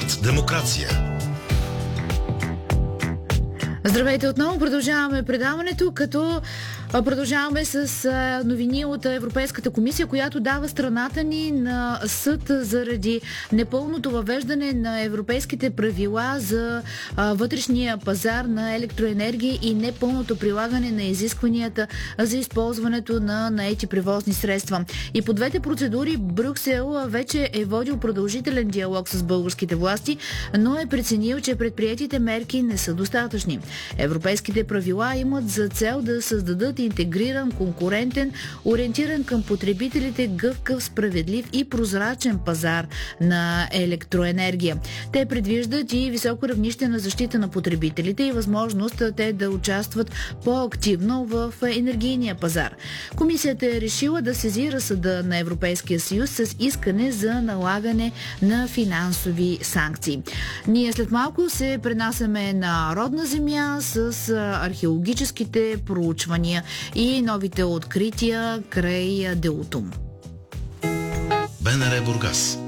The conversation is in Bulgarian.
Старт демокрация. Здравейте отново, продължаваме предаването, като продължаваме с новини от Европейската комисия, която дава страната ни на съд заради непълното въвеждане на европейските правила за вътрешния пазар на електроенергия и непълното прилагане на изискванията за използването на наети превозни средства. И по двете процедури Брюксел вече е водил продължителен диалог с българските власти, но е преценил, че предприетите мерки не са достатъчни. Европейските правила имат за цел да създадат интегриран, конкурентен, ориентиран към потребителите, гъвкав, справедлив и прозрачен пазар на електроенергия. Те предвиждат и високо равнище на защита на потребителите и възможност те да участват по-активно в енергийния пазар. Комисията е решила да сезира Съда на Европейския съюз с искане за налагане на финансови санкции. Ние след малко се пренасяме на родна земя с археологическите проучвания и новите открития край Делотум. БНР Бургас.